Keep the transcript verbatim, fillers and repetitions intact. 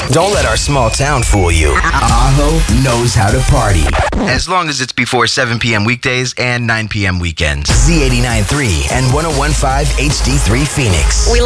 Don't let our small town fool you. Aho knows how to party. As long as it's before seven p.m. weekdays and nine p.m. weekends. Z eighty-nine point three and one oh one point five H D three Phoenix. We